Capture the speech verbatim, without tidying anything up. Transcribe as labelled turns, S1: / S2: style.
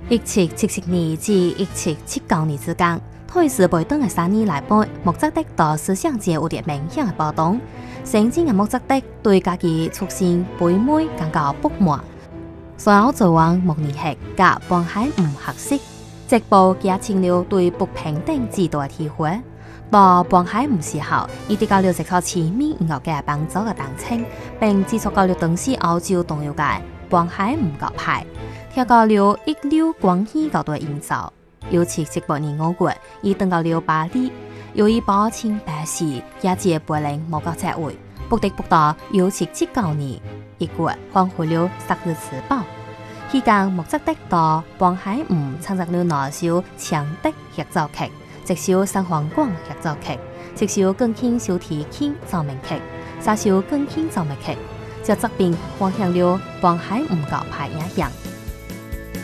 S1: 一七七七年至一七七九年之間，退士培登嘅三年來背，毛澤東對思想界有啲明顯嘅波動。成前嘅毛澤東對家己出身卑微感到不滿，隨後做往慕尼黑甲黃海唔合適，直報加深了對不平等制度嘅體會。到黃海唔時候，伊哋交了一套前面唔夠嘅幫助嘅當稱，並指出交了當時歐洲重要嘅黃海唔夠派。聽到了一流關係高度營造，尤其七八年五月，伊登到了巴黎，由於保清白事，也借背領無夠車位，不得不到尤其七九年一月返回了《薩日時報》。期間，毛澤東到黃海吳參加了兩首強德協奏曲，一首三黃廣協奏曲，一首鋼琴小提琴奏鳴曲，三首鋼琴奏鳴曲，這作品還向了黃海吳教派影響。